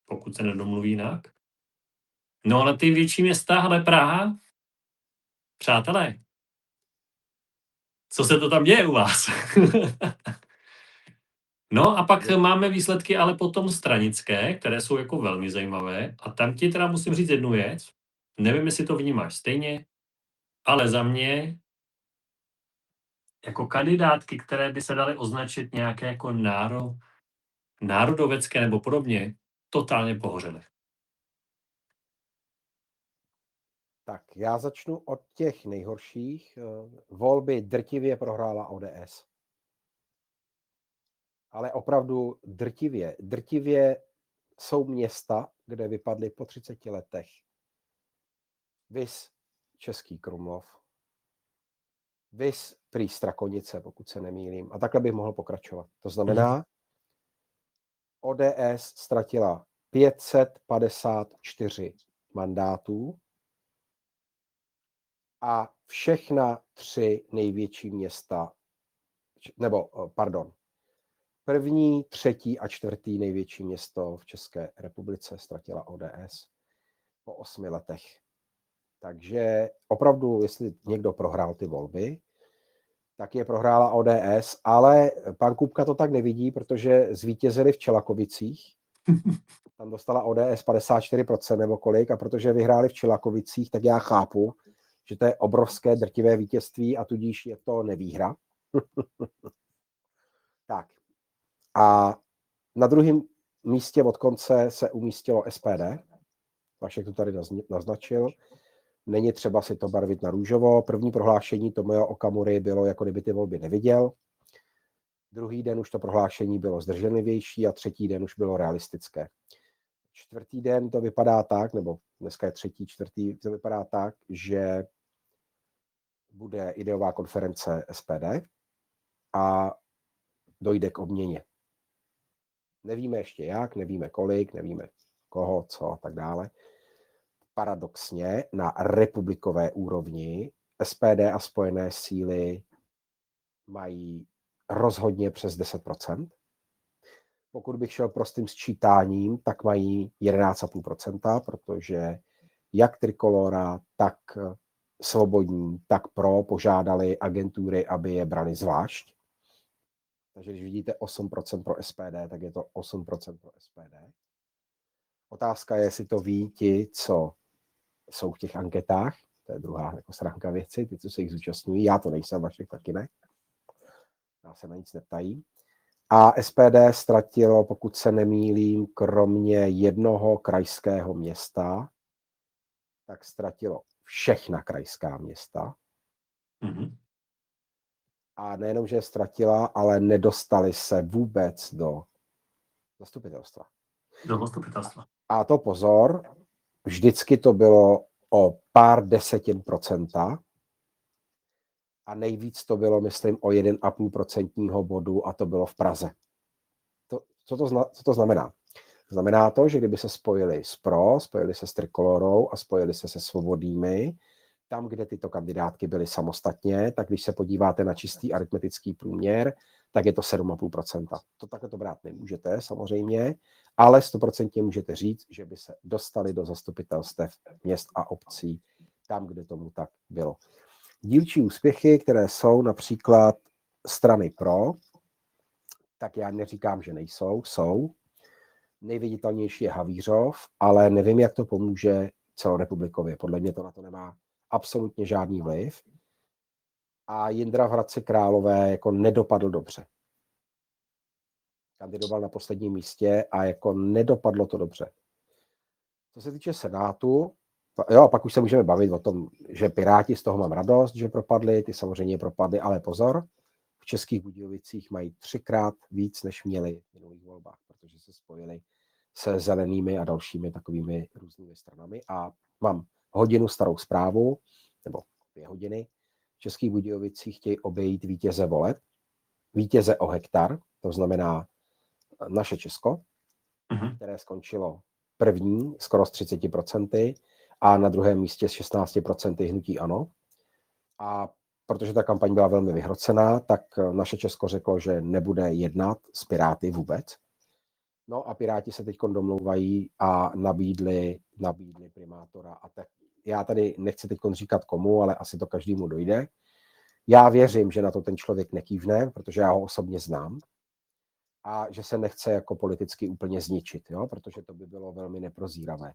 pokud se nedomluví jinak. No ale ty větší města, hele Praha, přátelé, co se to tam děje u vás? No a pak máme výsledky ale potom stranické, které jsou jako velmi zajímavé a tam ti teda musím říct jednu věc, nevím, jestli to vnímáš stejně, ale za mě jako kandidátky, které by se daly označit nějaké jako národovecké nebo podobně, totálně pohořely. Tak já začnu od těch nejhorších. Volby drtivě prohrála ODS. Ale opravdu drtivě. Drtivě jsou města, kde vypadly po 30 letech. Vis Český Krumlov, vis prý Strakonice, pokud se nemýlím. A takhle bych mohl pokračovat. To znamená, ODS ztratila 554 mandátů a všechna 3 největší města, první, třetí a čtvrtý největší město v České republice ztratila ODS po 8 letech. Takže opravdu, jestli někdo prohrál ty volby, tak je prohrála ODS, ale pan Kupka to tak nevidí, protože zvítězili v Čelakovicích. Tam dostala ODS 54% nebo kolik, a protože vyhráli v Čelakovicích, tak já chápu, že to je obrovské drtivé vítězství a tudíž je to nevýhra. Tak. A na druhém místě od konce se umístilo SPD. Vašek to tady naznačil. Není třeba si to barvit na růžovo. První prohlášení Tomia Okamury bylo, jako kdyby ty volby neviděl. Druhý den už to prohlášení bylo zdrženlivější a třetí den už bylo realistické. Čtvrtý den to vypadá tak, nebo dneska je třetí, čtvrtý, to vypadá tak, že bude ideová konference SPD a dojde k obměně. Nevíme ještě jak, nevíme kolik, nevíme koho, co a tak dále. Paradoxně na republikové úrovni SPD a spojené síly mají rozhodně přes 10%. Pokud bych šel prostým sčítáním, tak mají 11,5%, protože jak Trikolora, tak Svobodní, tak Pro požádali agentury, aby je brali zvlášť. Takže když vidíte 8% pro SPD, tak je to 8% pro SPD. Otázka je, jestli to ví ti, co jsou v těch anketách. To je druhá jako stránka věci, ty, co se jich zúčastňují. Já to nejsem, Vašek taky ne. Já se na nic neptají. A SPD ztratilo, pokud se nemýlím, kromě jednoho krajského města, tak ztratilo všechna krajská města. Mm-hmm. A nejenom, že je ztratila, ale nedostali se vůbec do zastupitelstva. Do zastupitelstva. A to pozor, vždycky to bylo o pár desetin procenta a nejvíc to bylo, myslím, o 1,5% bodu a to bylo v Praze. Co to znamená? Znamená to, že kdyby se spojili s Pro, spojili se s Trikolorou a spojili se Svobodnými, tam, kde tyto kandidátky byly samostatně, tak když se podíváte na čistý aritmetický průměr, tak je to 7,5%. To takhle to brát nemůžete samozřejmě, ale 100% můžete říct, že by se dostali do zastupitelstev měst a obcí tam, kde tomu tak bylo. Dílčí úspěchy, které jsou například strany Pro, tak já neříkám, že nejsou, jsou. Nejviditelnější je Havířov, ale nevím, jak to pomůže celorepublikově. Podle mě to na to nemá absolutně žádný vliv. A Jindra v Hradci Králové jako nedopadl dobře. Kandidoval na posledním místě a jako nedopadlo to dobře. Co se týče Senátu, jo, pak už se můžeme bavit o tom, že Piráti, z toho mám radost, že propadli, ty samozřejmě propadli, ale pozor, v Českých Budějovicích mají 3krát víc, než měli v minulých volbách, protože se spojili se Zelenými a dalšími takovými různými stranami. A mám hodinu starou zprávu, nebo 2 hodiny. V Českých Budějovicích chtějí obejít vítěze voleb, vítěze o hektar, to znamená naše Česko, které skončilo první, skoro s 30%, a na druhém místě s 16% hnutí ANO. A protože ta kampaň byla velmi vyhrocená, tak naše Česko řeklo, že nebude jednat s Piráty vůbec. No a Piráti se teď domlouvají a nabídli primátora. A tak já tady nechci teď říkat komu, ale asi to každému dojde. Já věřím, že na to ten člověk nekývne, protože já ho osobně znám. A že se nechce jako politicky úplně zničit, jo? Protože to by bylo velmi neprozíravé.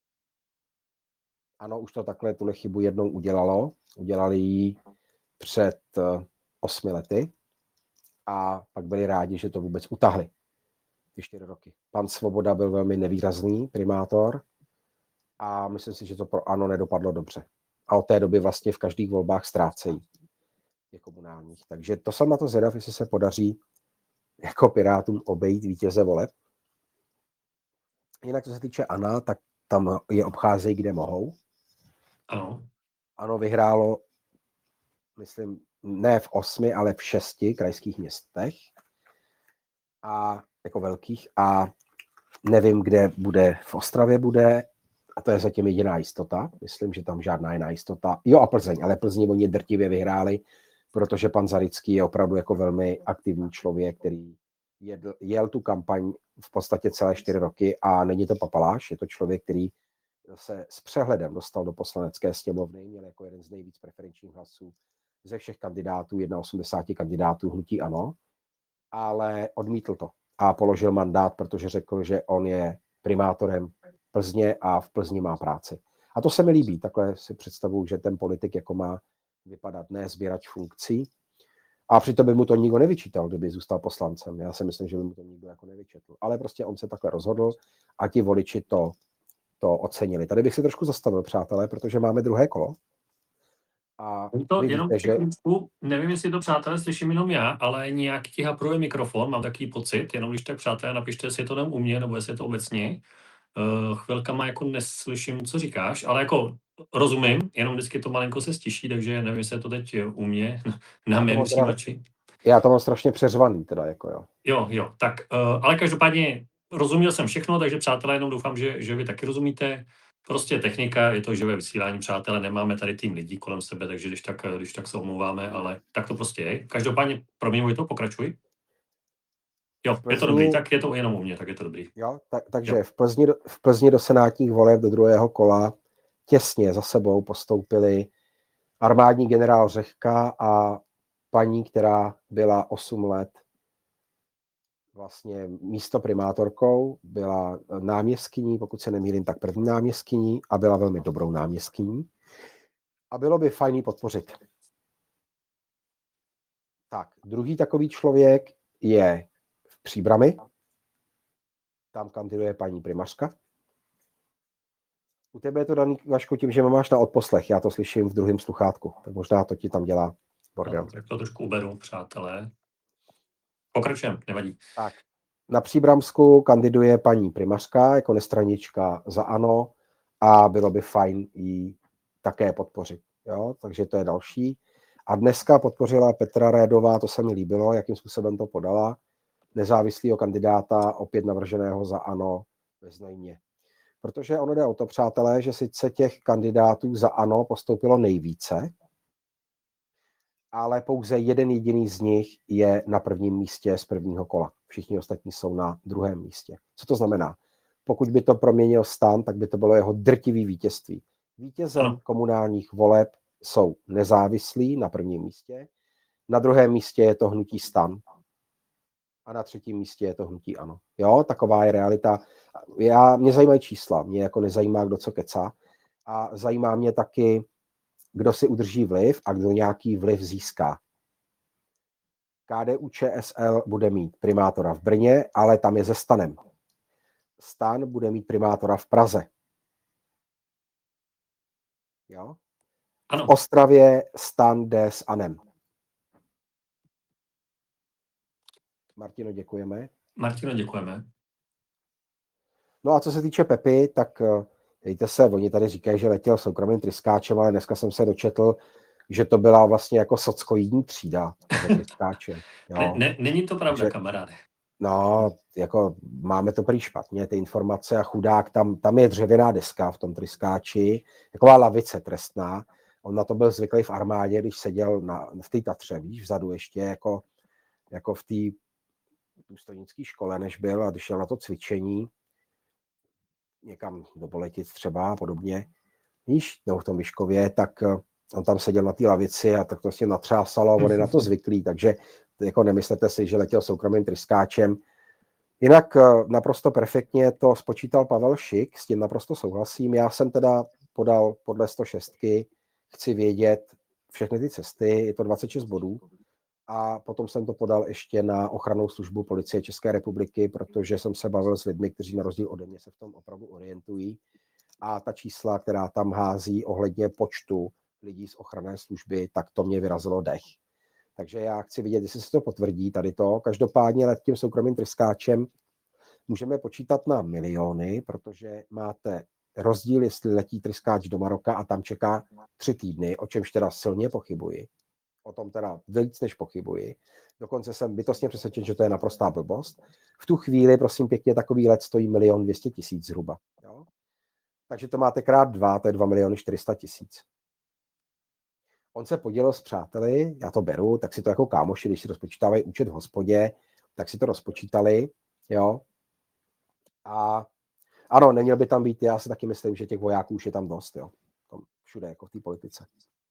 Ano, už to takhle tuhle chybu jednou udělalo. Udělali ji před 8 lety a pak byli rádi, že to vůbec utahli. Ty 4 roky. Pan Svoboda byl velmi nevýrazný primátor a myslím si, že to pro ANO nedopadlo dobře. A od té doby vlastně v každých volbách ztrácejí komunálních. Takže to jsem na to zvědav, jestli se podaří jako Pirátům obejít vítěze voleb. Jinak, co se týče ANO, tak tam je obcházejí, kde mohou. Ano. ANO vyhrálo, myslím, ne v 8, ale v 6 krajských městech. A jako velkých. A nevím, kde bude. V Ostravě bude. A to je zatím jediná jistota. Myslím, že tam žádná jiná jistota. Jo, a Plzeň. Ale Plzni oni drtivě vyhráli, protože pan Zarický je opravdu jako velmi aktivní člověk, který jel tu kampaň v podstatě celé 4 roky a není to papaláš. Je to člověk, který se s přehledem dostal do poslanecké sněmovny, měl jako jeden z nejvíc preferenčních hlasů ze všech kandidátů, 81 kandidátů hnutí ANO, ale odmítl to a položil mandát, protože řekl, že on je primátorem Plzně a v Plzni má práci. A to se mi líbí, takhle si představuju, že ten politik jako má vypadat, ne sběrač funkcí. A přitom by mu to nikdo nevyčítal, kdyby zůstal poslancem. Já si myslím, že by mu to nikdo jako nevyčetl. Ale prostě on se takhle rozhodl a ti voliči to ocenili. Tady bych si trošku zastavil, přátelé, protože máme druhé kolo. A to vy jenom víte, že... Nevím, jestli to, přátelé, slyším jenom já, ale nějak ti hapruje mikrofon, mám takový pocit, jenom když tak, přátelé, napište, jestli je to jenom u mě, nebo jestli je to obecně. Chvilkama jako neslyším, co říkáš, ale jako rozumím, jenom vždycky to malinko se stiší, takže nevím, jestli je to teď u mě, na mém přijímači. Já to mám strašně přeřvaný teda, jako jo. Jo, tak, ale každopádně rozuměl jsem všechno, takže přátelé, jenom doufám, že vy taky rozumíte. Prostě technika, je to živé vysílání, přátelé, nemáme tady tým lidí kolem sebe, takže když tak se omlouváme, ale tak to prostě je. Každopádně, promiň, to pokračuj. Jo, je to dobrý, tak je to jenom u mě, tak je to dobrý. Jo, takže jo. V Plzni do senátních voleb do druhého kola těsně za sebou postoupili armádní generál Řehka a paní, která byla 8 let vlastně místoprimátorkou, byla náměstkyní, pokud se nemýlím, tak první náměstkyní a byla velmi dobrou náměstkyní. A bylo by fajný podpořit. Tak, druhý takový člověk je v Příbrami. Tam kandiduje paní primařka. U tebe je to daný, Vašku, tím, že máš na odposlech. Já to slyším v druhém sluchátku. Tak možná to ti tam dělá bordel. Tak to trošku uberu, přátelé. Pokračujeme, nevadí. Tak, na Příbramsku kandiduje paní primařka jako nestranička za ANO a bylo by fajn ji také podpořit. Jo? Takže to je další. A dneska podpořila Petra Rédová, to se mi líbilo, jakým způsobem to podala, nezávislého kandidáta, opět navrženého za ANO ve Znojmě. Protože ono jde o to, přátelé, že sice těch kandidátů za ANO postoupilo nejvíce, ale pouze jeden jediný z nich je na prvním místě z prvního kola. Všichni ostatní jsou na druhém místě. Co to znamená? Pokud by to proměnil STAN, tak by to bylo jeho drtivý vítězství. Vítězem komunálních voleb jsou nezávislí na prvním místě, na druhém místě je to hnutí STAN a na třetím místě je to hnutí ANO. Jo, taková je realita. Mě zajímají čísla, mě jako nezajímá, kdo co kecá. A zajímá mě taky, kdo si udrží vliv a kdo nějaký vliv získá. KDU ČSL bude mít primátora v Brně, ale tam je se STANem. STAN bude mít primátora v Praze. Jo? Ano. V Ostravě STAN jde s ANem. Martino, děkujeme. Martino, děkujeme. No a co se týče Pepy, tak dejte se, oni tady říkají, že letěl soukromým tryskáčem, ale dneska jsem se dočetl, že to byla vlastně jako sockoidní třída tryskáče. Jo. Není to pravda, kamaráde. No, jako máme to prý špatně, ty informace a chudák, tam je dřevěná deska v tom tryskáči, taková lavice trestná. On na to byl zvyklý v armádě, když seděl v té Tatře, víš, vzadu ještě, jako v té důstojnické škole, než byl, a když šel na to cvičení někam do Boletic třeba a podobně, víš, nebo v tom Vyškově, tak on tam seděl na té lavici a tak to s ním natřásalo a on je na to zvyklý, takže jako nemyslete si, že letěl soukromým tryskáčem. Jinak naprosto perfektně to spočítal Pavel Šik, s tím naprosto souhlasím. Já jsem teda podal podle 106, chci vědět všechny ty cesty, je to 26 bodů. A potom jsem to podal ještě na ochrannou službu Policie České republiky, protože jsem se bavil s lidmi, kteří na rozdíl ode mě se v tom opravdu orientují. A ta čísla, která tam hází ohledně počtu lidí z ochranné služby, tak to mě vyrazilo dech. Takže já chci vidět, jestli se to potvrdí tady to. Každopádně let tím soukromým tryskáčem můžeme počítat na miliony, protože máte rozdíl, jestli letí tryskáč do Maroka a tam čeká 3 týdny, o čemž teda silně pochybuji. O tom teda víc než pochybuji. Dokonce jsem bytostně přesvědčen, že to je naprostá blbost. V tu chvíli, prosím pěkně, takový let stojí 1 200 000 zhruba. Jo? Takže to máte krát 2, to je 2 400 000. On se podělil s přáteli, já to beru, tak si to jako kámoši, když si rozpočítávají účet v hospodě, tak si to rozpočítali, jo. A ano, neměl by tam být, já si taky myslím, že těch vojáků už je tam dost, jo. Tam všude, jako v té politice.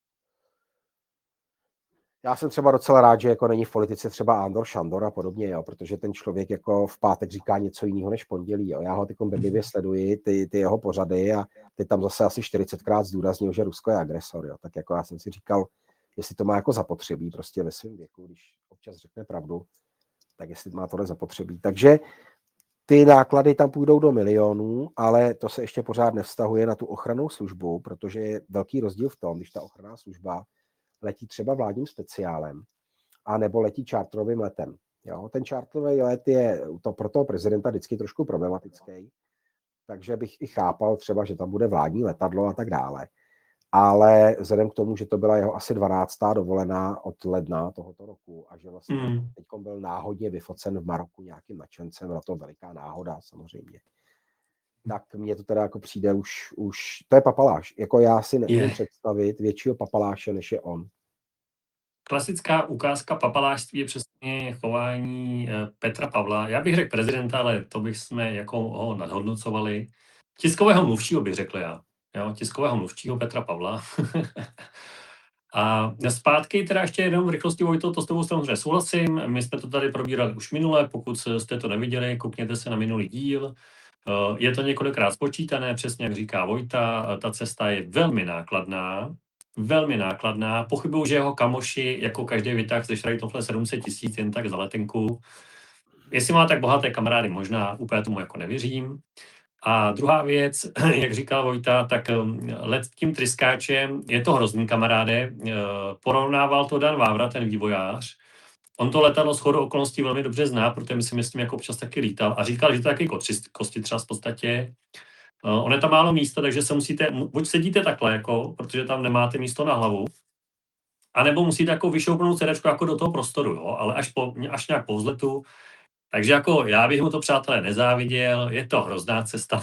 Já jsem třeba docela rád, že jako není v politice třeba Andor Šandor a podobně, jo, protože ten člověk jako v pátek říká něco jiného než pondělí. Jo. Já ho teď bedlivě sleduji, ty jeho pořady, a ty tam zase asi 40krát zdůraznil, že Rusko je agresor. Jo. Tak jako já jsem si říkal, jestli to má jako zapotřebí prostě ve svém věku, když občas řekne pravdu, tak jestli má tohle zapotřebí. Takže ty náklady tam půjdou do milionů, ale to se ještě pořád nevztahuje na tu ochrannou službu, protože je velký rozdíl v tom, když ta ochranná služba letí třeba vládním speciálem a nebo letí čártrovým letem. Jo? Ten čártrový let je to pro toho prezidenta vždycky trošku problematický, takže bych i chápal třeba, že tam bude vládní letadlo a tak dále. Ale vzhledem k tomu, že to byla jeho asi 12. dovolená od ledna tohoto roku a že vlastně teď byl náhodně vyfocen v Maroku nějakým nadšencem, na to veliká náhoda samozřejmě, tak mně to teda jako přijde už to je papaláš. Jako já si neumím představit většího papaláše, než je on. Klasická ukázka papalášství je přesně chování Petra Pavla. Já bych řekl prezidenta, ale to bychom jako ho nadhodnocovali. Tiskového mluvčího bych řekl já. Jo, tiskového mluvčího Petra Pavla. A zpátky teda ještě jenom v rychlosti, Vojto, to s tebou samozřejmě souhlasím. My jsme to tady probírali už minule, pokud jste to neviděli, koukněte se na minulý díl. Je to několikrát spočítané, přesně jak říká Vojta, ta cesta je velmi nákladná. Pochybuju, že jeho kamoši, jako každý vytah, zešrají tohle 700 000 jen tak za letenku. Jestli má tak bohaté kamarády, možná úplně tomu jako nevěřím. A druhá věc, jak říkal Vojta, tak let tím tryskáčem, je to hrozný, kamaráde. Porovnával to Dan Vávra, ten vývojář. On to letadlo shodou okolností velmi dobře zná, protože my si myslím, jako občas taky lítal. A říkal, že to je taky kostitřas v podstatě. On je tam málo místa, takže se musíte, buď sedíte takhle, jako, protože tam nemáte místo na hlavu, anebo musíte jako vyšoupnout sedačku jako do toho prostoru, jo? Ale až nějak po vzletu. Takže jako já bych mu to, přátelé, nezáviděl, je to hrozná cesta.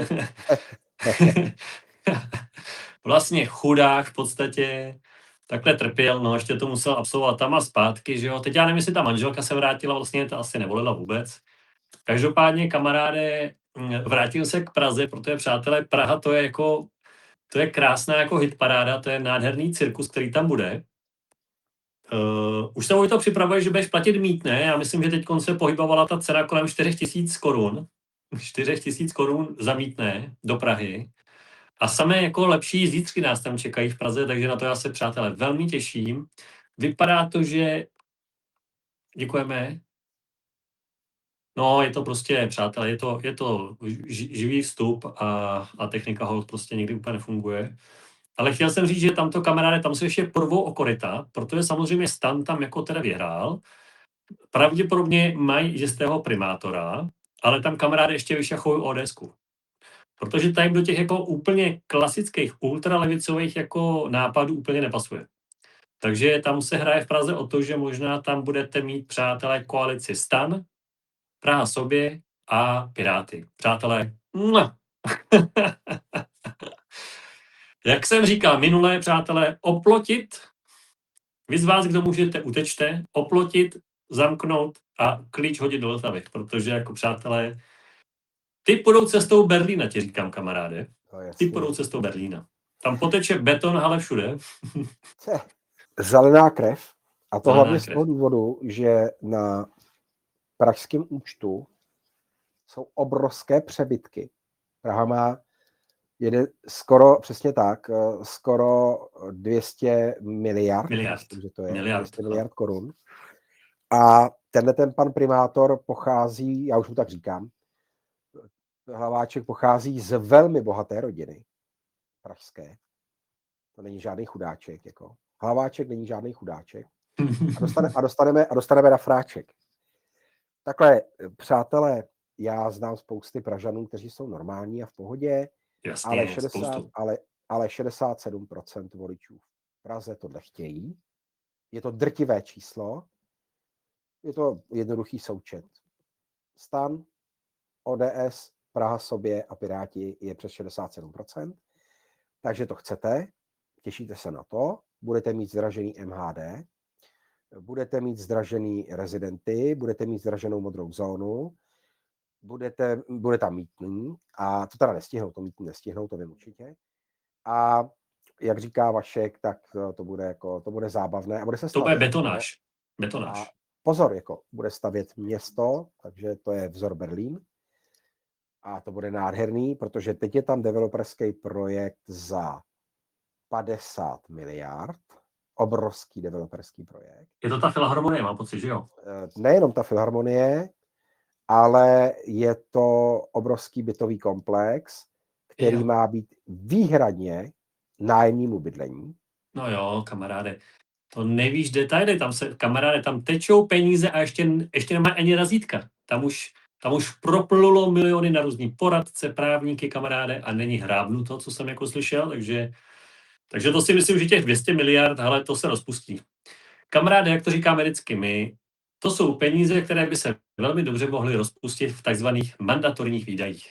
Vlastně chudák v podstatě, takhle trpěl, no ještě to musel absolvovat tam a zpátky, že jo. Teď já nevím, jestli ta manželka se vrátila, vlastně to asi nevolila vůbec. Každopádně, kamaráde, vrátil se k Praze, protože, přátelé, Praha to je krásná jako hitparáda, to je nádherný cirkus, který tam bude. Už se Vojto připravuje, že budeš platit mýtné. Já myslím, že teď se pohybovala ta cena kolem 4 000 korun. 4 000 korun za mýtné do Prahy. A samé jako lepší zítřky nás tam čekají v Praze, takže na to já se, přátelé, velmi těším. Vypadá to, že... Děkujeme. No, je to prostě, přátelé, je to živý vstup a technika ho prostě někdy úplně nefunguje. Ale chtěl jsem říct, že tamto, kamaráde, tam se ještě porvou o koryta, protože samozřejmě Stan tam jako teda vyhrál. Pravděpodobně mají jistého primátora, ale tam, kamaráde, ještě vyšachují ODSku. Protože tady do těch jako úplně klasických ultralevicových jako nápadů úplně nepasuje. Takže tam se hraje v Praze o to, že možná tam budete mít, přátelé, koalici Stan, Praha sobě a Piráty. Přátelé, jak jsem říkal minule, přátelé, oplotit, vy z vás, kdo můžete, utečte, oplotit zamknout a klíč hodit do Vltavy, protože jako přátelé, ty půjdou cestou Berlína, ti říkám, kamaráde. Ty půjdou cestou Berlína. Tam poteče beton, ale všude. Zelená krev. A to Zelená hlavně z krev. toho důvodu, že na pražském účtu jsou obrovské přebytky. Praha má skoro, přesně tak, skoro 200 miliard. Myslím, že to je 200 miliard korun. A ten pan primátor pochází, já už mu tak říkám, Hlaváček pochází z velmi bohaté rodiny pražské. To není žádný chudáček. Jako. Hlaváček není žádný chudáček. A dostaneme na fráček. Takhle, přátelé, já znám spousty Pražanů, kteří jsou normální a v pohodě, jasně, ale 67% voličů v Praze to nechtějí. Je to drtivé číslo. Je to jednoduchý součet. STAN, ODS, Praha sobě a Piráti je přes 67%. Takže to chcete, těšíte se na to, budete mít zdražený MHD, budete mít zdražený rezidenty, budete mít zdraženou modrou zónu, bude tam mítný, a to teda nestihnou, to vím určitě. A jak říká Vašek, tak to bude zábavné a bude se stavět. To bude betonáž. A pozor, jako bude stavět město, takže to je vzor Berlín. A to bude nádherný, protože teď je tam developerský projekt za 50 miliard. Obrovský developerský projekt. Je to ta filharmonie, mám pocit, že jo? Nejenom ta filharmonie, ale je to obrovský bytový komplex, který má být výhradně nájemnímu bydlení. No jo, kamaráde, to nevíš detaily, tam tečou peníze a ještě nemá ani razítka. Tam už proplulo miliony na různý poradce, právníky, kamaráde, a není hrábnuto, co jsem jako slyšel, takže to si myslím, že těch 200 miliard, hele, to se rozpustí. Kamaráde, jak to říkáme vždycky my, to jsou peníze, které by se velmi dobře mohly rozpustit v takzvaných mandatorních výdajích.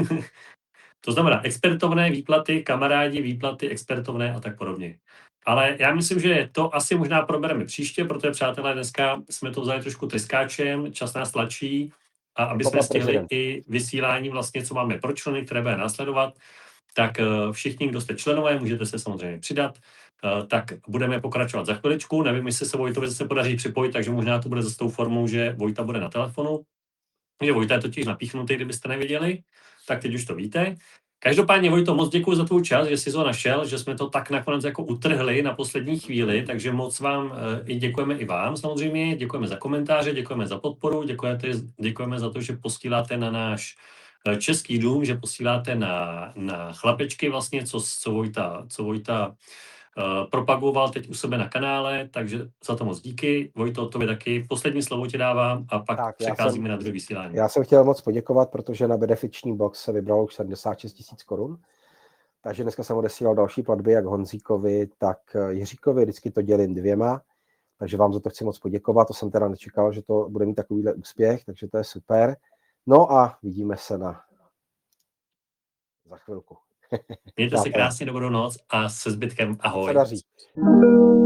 To znamená expertovné výplaty, kamarádi, výplaty, expertovné a tak podobně. Ale já myslím, že to asi možná probereme příště, protože, přátelé, dneska jsme to vzali trošku tryskáčem, čas nás tlačí, a aby jsme stihli i vysílání vlastně, co máme pro členy, které bude následovat, tak všichni, kdo jste členové, můžete se samozřejmě přidat, tak budeme pokračovat za chviličku. Nevím, jestli se Vojtovi zase podaří připojit, takže možná to bude zase tou formou, že Vojta bude na telefonu. Že Vojta je totiž napíchnutý, kdybyste nevěděli, tak teď už to víte. Každopádně, Vojto, moc děkuji za tvou čas, že jsi to našel, že jsme to tak nakonec jako utrhli na poslední chvíli, takže moc vám děkujeme i vám samozřejmě, děkujeme za komentáře, děkujeme za podporu, děkujeme za to, že posíláte na náš Český dům, že posíláte na chlapečky vlastně, co Vojta propagoval teď u sebe na kanále, takže za to moc díky. Vojto, tobě taky poslední slovo ti dávám a pak přecházíme na druhé vysílání. Já jsem chtěl moc poděkovat, protože na benefiční box se vybralo už 76 000 korun, takže dneska jsem odesílal další platby jak Honzíkovi, tak Jiříkovi, vždycky to dělím 2, takže vám za to chci moc poděkovat, to jsem teda nečekal, že to bude mít takovýhle úspěch, takže to je super. No a vidíme se za chvilku. Mějte se krásně, dobrou noc a se zbytkem ahoj. Se daří.